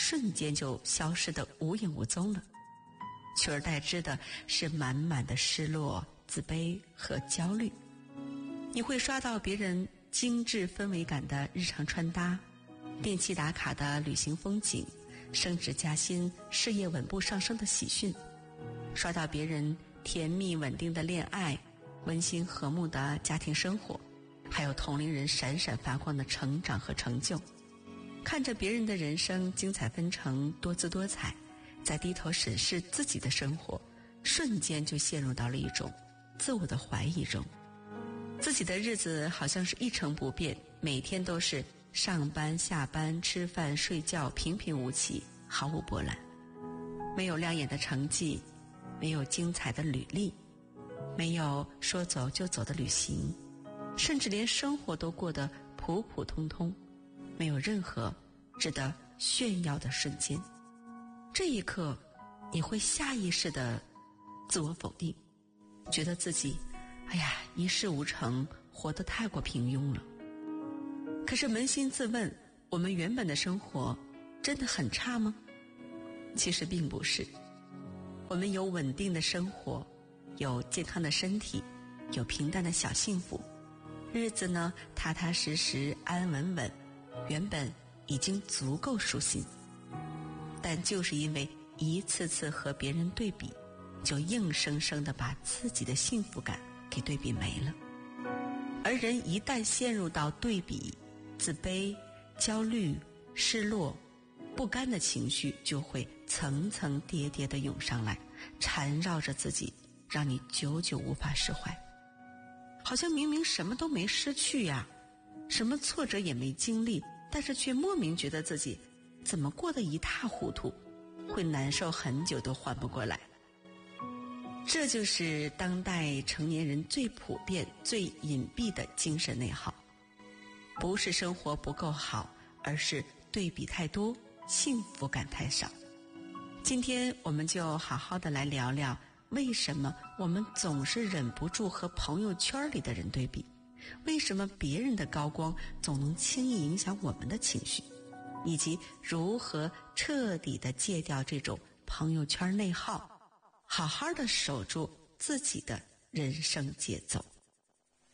瞬间就消失得无影无踪了，取而代之的是满满的失落、自卑和焦虑。你会刷到别人精致氛围感的日常穿搭，定期打卡的旅行风景，升职加薪、事业稳步上升的喜讯，刷到别人甜蜜稳定的恋爱、温馨和睦的家庭生活，还有同龄人闪闪发光的成长和成就。看着别人的人生精彩纷呈、多姿多彩，再低头审视自己的生活，瞬间就陷入到了一种自我的怀疑中。自己的日子好像是一成不变，每天都是上班下班吃饭睡觉，平平无奇，毫无波澜。没有亮眼的成绩，没有精彩的履历，没有说走就走的旅行，甚至连生活都过得普普通通，没有任何值得炫耀的瞬间。这一刻你会下意识地自我否定，觉得自己一事无成，活得太过平庸了。可是扪心自问，我们原本的生活真的很差吗？其实并不是。我们有稳定的生活，有健康的身体，有平淡的小幸福，日子呢踏踏实实安安稳稳，原本已经足够舒心。但就是因为一次次和别人对比，就硬生生地把自己的幸福感给对比没了。而人一旦陷入到对比、自卑、焦虑、失落、不甘的情绪，就会层层叠叠地涌上来，缠绕着自己，让你久久无法释怀。好像明明什么都没失去呀，什么挫折也没经历，但是却莫名觉得自己怎么过得一塌糊涂，会难受很久都缓不过来。这就是当代成年人最普遍、最隐蔽的精神内耗。不是生活不够好，而是对比太多，幸福感太少。今天我们就好好的来聊聊，为什么我们总是忍不住和朋友圈里的人对比？为什么别人的高光总能轻易影响我们的情绪？以及如何彻底的戒掉这种朋友圈内耗，好好的守住自己的人生节奏。